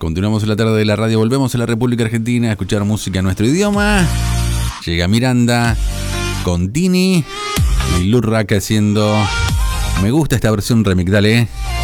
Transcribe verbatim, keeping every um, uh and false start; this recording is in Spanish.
Continuamos en la tarde de la radio, volvemos a la República Argentina a escuchar música en nuestro idioma. Llega Miranda con Dini y Lurraca haciendo Me gusta esta versión remix, dale.